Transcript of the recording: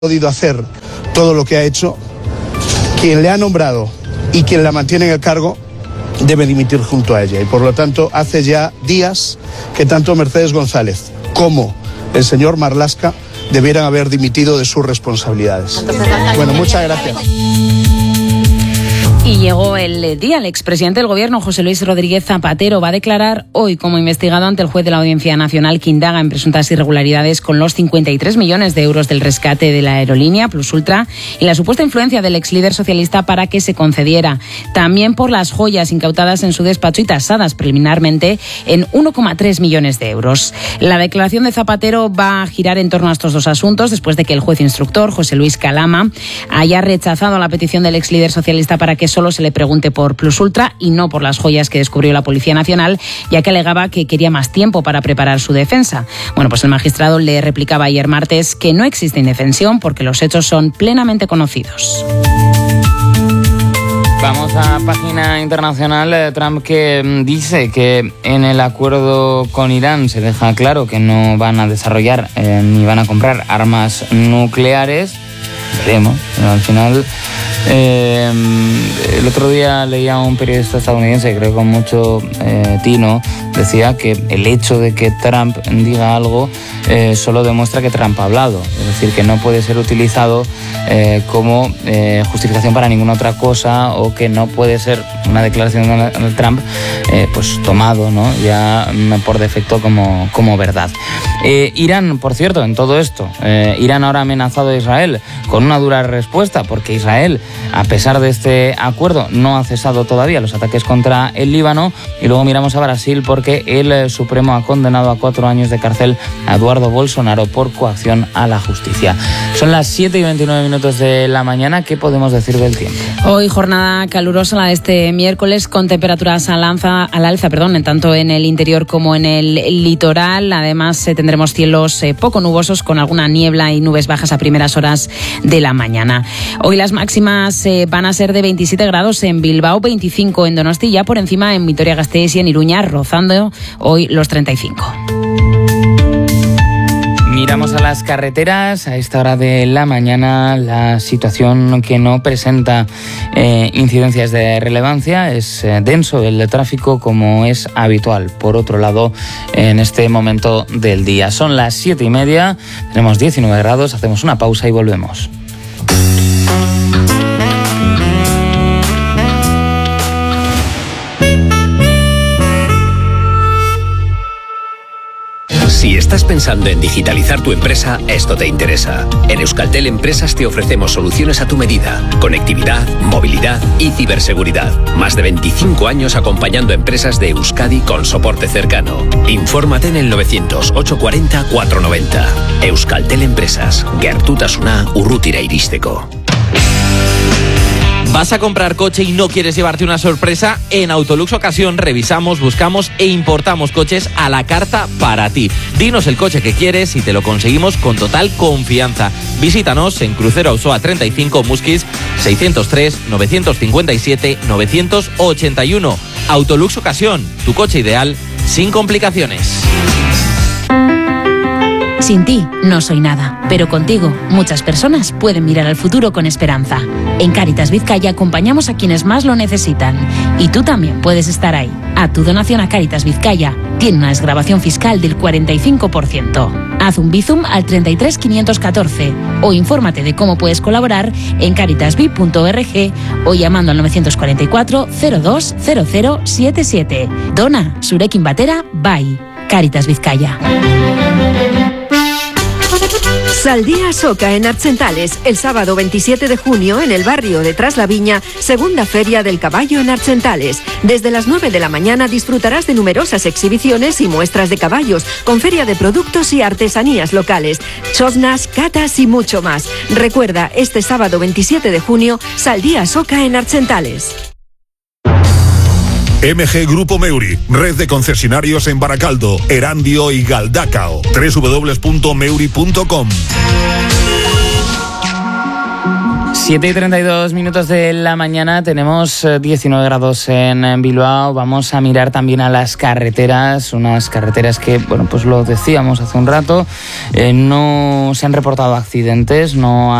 podido hacer todo lo que ha hecho, quien le ha nombrado y quien la mantiene en el cargo debe dimitir junto a ella. Y por lo tanto, hace ya días que tanto Mercedes González como el señor Marlaska debieran haber dimitido de sus responsabilidades. Bueno, muchas gracias. Y llegó el día. El expresidente del Gobierno, José Luis Rodríguez Zapatero, va a declarar hoy como investigado ante el juez de la Audiencia Nacional que indaga en presuntas irregularidades con los 53 millones de euros del rescate de la aerolínea Plus Ultra y la supuesta influencia del ex líder socialista para que se concediera. También por las joyas incautadas en su despacho y tasadas preliminarmente en 1,3 millones de euros. La declaración de Zapatero va a girar en torno a estos dos asuntos después de que el juez instructor, José Luis Calama, haya rechazado la petición del ex líder socialista para que solo se le pregunte por Plus Ultra y no por las joyas que descubrió la Policía Nacional, ya que alegaba que quería más tiempo para preparar su defensa. Bueno, pues el magistrado le replicaba ayer martes que no existe indefensión porque los hechos son plenamente conocidos. Vamos a página internacional. Trump que dice que en el acuerdo con Irán se deja claro que no van a desarrollar ni van a comprar armas nucleares. Veremos, pero al final el otro día leía a un periodista estadounidense, creo con mucho tino, decía que el hecho de que Trump diga algo solo demuestra que Trump ha hablado, es decir, que no puede ser utilizado como justificación para ninguna otra cosa, o que no puede ser una declaración de Trump pues tomado, ¿no?, ya por defecto como verdad. Irán, por cierto, en todo esto, Irán ahora ha amenazado a Israel con una dura respuesta, porque Israel, a pesar de este acuerdo, no ha cesado todavía los ataques contra el Líbano. Y luego miramos a Brasil, porque el Supremo ha condenado a 4 años de cárcel a Eduardo Bolsonaro por coacción a la justicia. Son las 7:29 de la mañana. ¿Qué podemos decir del tiempo? Hoy jornada calurosa la de este miércoles, con temperaturas al alza, tanto en el interior como en el litoral. Además, tendremos cielos poco nubosos, con alguna niebla y nubes bajas a primeras horas de la mañana. Hoy las máximas van a ser de 27 grados en Bilbao, 25 en Donosti, ya por encima en Vitoria-Gasteiz y en Iruña, rozando hoy los 35. Miramos a las carreteras. A esta hora de la mañana la situación que no presenta incidencias de relevancia, es denso el tráfico como es habitual. Por otro lado, en este momento del día son las 7:30, tenemos 19 grados, hacemos una pausa y volvemos. Si estás pensando en digitalizar tu empresa, esto te interesa. En Euskaltel Empresas te ofrecemos soluciones a tu medida: conectividad, movilidad y ciberseguridad. Más de 25 años acompañando a empresas de Euskadi con soporte cercano. Infórmate en el 900 840 490. Euskaltel Empresas. Gertutasuna urrutira iristeko. ¿Vas a comprar coche y no quieres llevarte una sorpresa? En Autolux Ocasión revisamos, buscamos e importamos coches a la carta para ti. Dinos el coche que quieres y te lo conseguimos con total confianza. Visítanos en Crucero Auzoa 35, Musquis, 603-957-981. Autolux Ocasión, tu coche ideal sin complicaciones. Sin ti no soy nada, pero contigo muchas personas pueden mirar al futuro con esperanza. En Cáritas Vizcaya acompañamos a quienes más lo necesitan, y tú también puedes estar ahí. A tu donación a Cáritas Vizcaya tiene una desgravación fiscal del 45%. Haz un bizum al 33 514 o infórmate de cómo puedes colaborar en caritasvi.org o llamando al 944 02 0077. Dona, zurekin batera, bai. Cáritas Vizcaya. Saldía Soca en Archentales, el sábado 27 de junio en el barrio de Traslaviña, segunda feria del caballo en Archentales. Desde las 9 de la mañana disfrutarás de numerosas exhibiciones y muestras de caballos, con feria de productos y artesanías locales, chosnas, catas y mucho más. Recuerda, este sábado 27 de junio, Saldía Soca en Archentales. MG Grupo Meuri, red de concesionarios en Baracaldo, Erandio y Galdacao. www.meuri.com. 7:32 de la mañana, tenemos 19 grados en Bilbao. Vamos a mirar también a las carreteras, unas carreteras que, bueno, pues lo decíamos hace un rato, no se han reportado accidentes, no